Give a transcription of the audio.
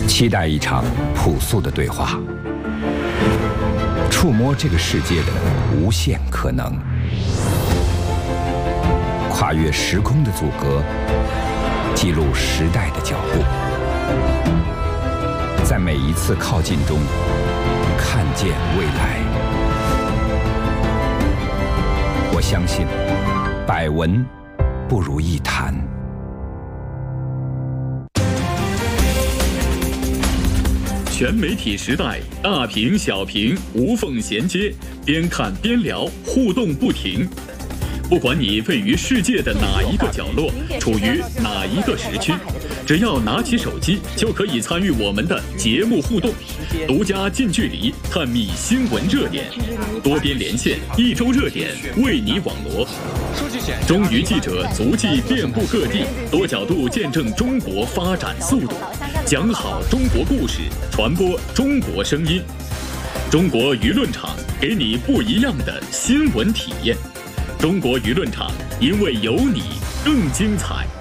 期待一场朴素的对话，触摸这个世界的无限可能，跨越时空的阻隔，记录时代的脚步，在每一次靠近中看见未来。我相信，百闻不如一谈。 全媒体时代，大屏小屏无缝衔接，边看边聊，互动不停。不管你位于世界的哪一个角落，处于哪一个时区，只要拿起手机，就可以参与我们的节目互动，独家近距离探秘新闻热点，多边连线，一周热点为你网罗。中娱记者足迹遍布各地，多角度见证中国发展速度，讲好中国故事，传播中国声音。中国舆论场给你不一样的新闻体验。中国舆论场，因为有你更精彩。